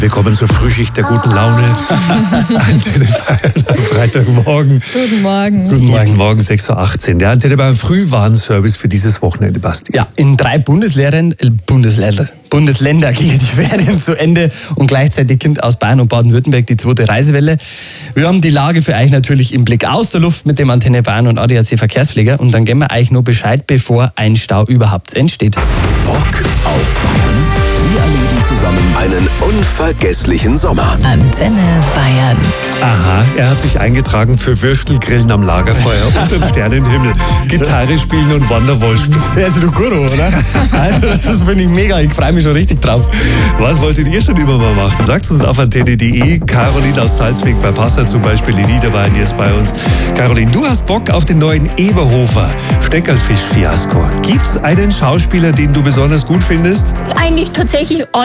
Willkommen zur Frühschicht der guten Laune. Antenne Bayern am Freitagmorgen. Guten Morgen. Guten Morgen, 6.18 Uhr. Der Antenne Bayern Frühwarnservice für dieses Wochenende, Basti. Ja, in 3 Bundesländer gehen die Ferien zu Ende und gleichzeitig kommt aus Bayern und Baden-Württemberg die 2. Reisewelle. Wir haben die Lage für euch natürlich im Blick aus der Luft mit dem Antenne Bayern und ADAC Verkehrspfleger und dann geben wir euch nur Bescheid, bevor ein Stau überhaupt entsteht. Bock auf Bayern? Wir erleben zusammen einen unvergesslichen Sommer. Antenne Bayern. Aha, er hat sich eingetragen für Würstelgrillen am Lagerfeuer unter dem Sternenhimmel, Gitarre spielen und Wanderwolf spielen. Also du Guru, oder? Also, das finde ich mega, ich freue mich schon richtig drauf. Was wolltet ihr schon immer mal machen? Sagt uns auf antenne.de. Caroline aus Salzweg bei Passau zum Beispiel, in Niederbayern jetzt bei uns. Caroline, du hast Bock auf den neuen Eberhofer Steckerlfisch-Fiasko. Gibt's einen Schauspieler, den du besonders gut findest? Eigentlich tatsächlich